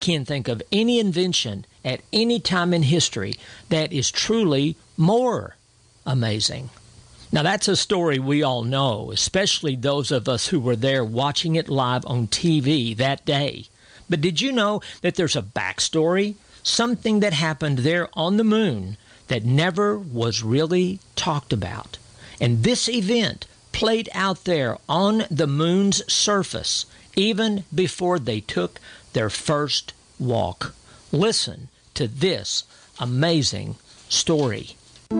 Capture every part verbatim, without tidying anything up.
can't think of any invention at any time in history that is truly more amazing. Now, that's a story we all know, especially those of us who were there watching it live on T V that day. But did you know that there's a backstory? Something that happened there on the moon that never was really talked about. And this event played out there on the moon's surface even before they took their first walk. Listen to this amazing story.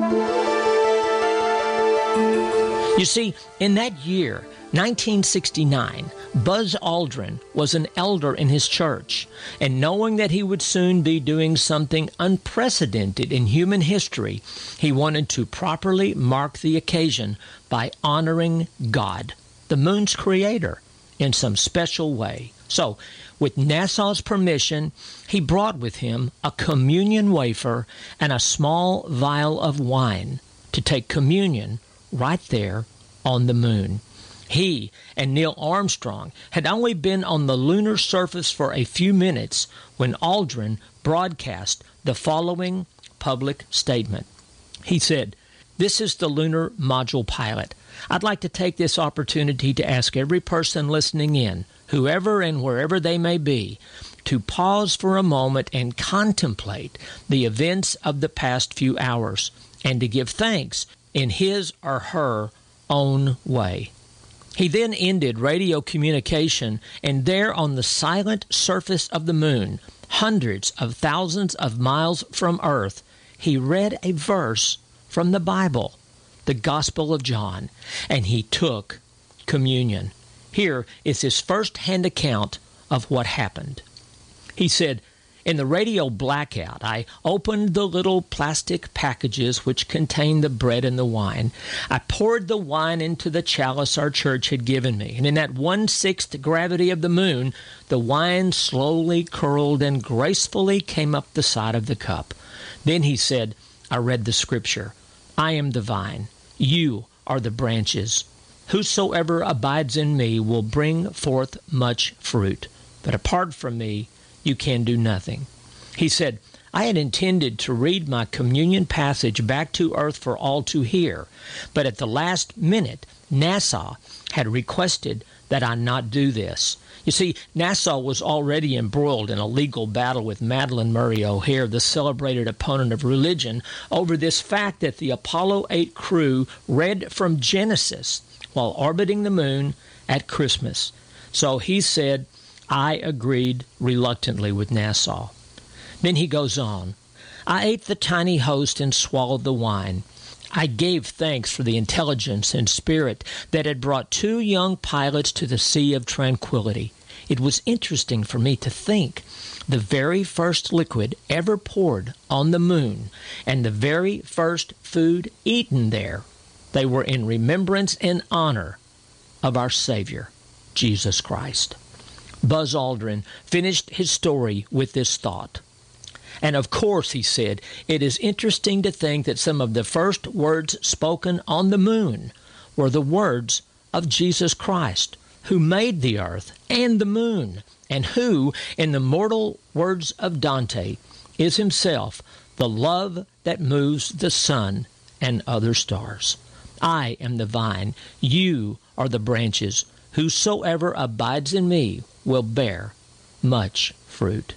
You see, in that year, nineteen sixty-nine, Buzz Aldrin was an elder in his church, and knowing that he would soon be doing something unprecedented in human history, he wanted to properly mark the occasion by honoring God, the moon's creator, in some special way. So, with NASA's permission, he brought with him a communion wafer and a small vial of wine to take communion right there on the moon. He and Neil Armstrong had only been on the lunar surface for a few minutes when Aldrin broadcast the following public statement. He said, "This is the lunar module pilot. I'd like to take this opportunity to ask every person listening in, whoever and wherever they may be, to pause for a moment and contemplate the events of the past few hours and to give thanks in his or her own way." He then ended radio communication, and there on the silent surface of the moon, hundreds of thousands of miles from Earth, he read a verse from the Bible, the Gospel of John, and he took communion. Here is his first-hand account of what happened. He said, "In the radio blackout, I opened the little plastic packages which contained the bread and the wine. I poured the wine into the chalice our church had given me, and in that one-sixth gravity of the moon, the wine slowly curled and gracefully came up the side of the cup. Then," he said, "I read the scripture. I am the vine. You are the branches. Whosoever abides in me will bring forth much fruit. But apart from me, you can do nothing." He said, "I had intended to read my communion passage back to Earth for all to hear, but at the last minute, NASA had requested that I not do this." You see, NASA was already embroiled in a legal battle with Madalyn Murray O'Hair, the celebrated opponent of religion, over this fact that the Apollo eight crew read from Genesis while orbiting the moon at Christmas. So he said, I agreed reluctantly with NASA. Then he goes on, "I ate the tiny host and swallowed the wine. I gave thanks for the intelligence and spirit that had brought two young pilots to the Sea of Tranquility. It was interesting for me to think the very first liquid ever poured on the moon and the very first food eaten there, they were in remembrance and honor of our Savior, Jesus Christ." Buzz Aldrin finished his story with this thought. "And of course," he said, "it is interesting to think that some of the first words spoken on the moon were the words of Jesus Christ, who made the earth and the moon, and who, in the mortal words of Dante, is himself the love that moves the sun and other stars. I am the vine, you are the branches. Whosoever abides in me will bear much fruit."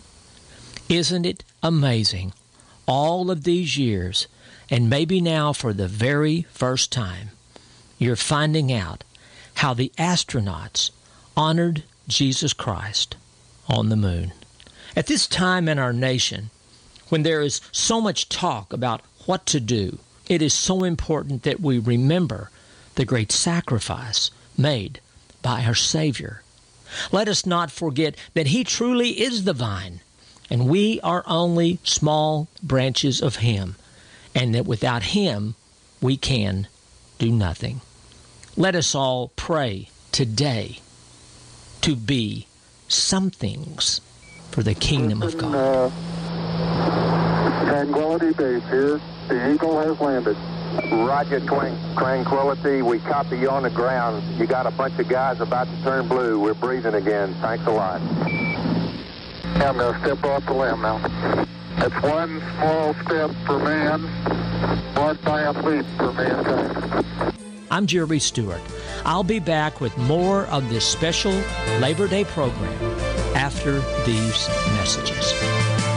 Isn't it amazing? All of these years, and maybe now for the very first time, you're finding out how the astronauts honored Jesus Christ on the moon. At this time in our nation, when there is so much talk about what to do, it is so important that we remember the great sacrifice made by our Savior. Let us not forget that He truly is the vine, and we are only small branches of Him, and that without Him we can do nothing. Let us all pray today to be somethings for the kingdom of God. Tranquility Base here. The Eagle has landed. Roger, Tranquility. We copy you on the ground. You got a bunch of guys about to turn blue. We're breathing again. Thanks a lot. I'm going to step off the limb now. That's one small step for man, one giant leap for mankind. I'm Jerry Stewart. I'll be back with more of this special Labor Day program after these messages.